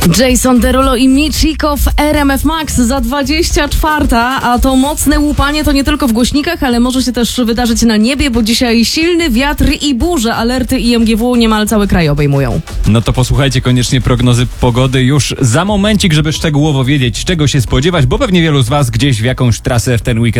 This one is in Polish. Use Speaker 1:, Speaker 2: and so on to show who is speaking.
Speaker 1: Jason Derulo i Michiko w RMF Max za 24, a to mocne łupanie to nie tylko w głośnikach, ale może się też wydarzyć na niebie, bo dzisiaj silny wiatr i burze. Alerty IMGW niemal cały kraj obejmują.
Speaker 2: No to posłuchajcie koniecznie prognozy pogody już za momencik, żeby szczegółowo wiedzieć, czego się spodziewać, bo pewnie wielu z was gdzieś w jakąś trasę w ten weekend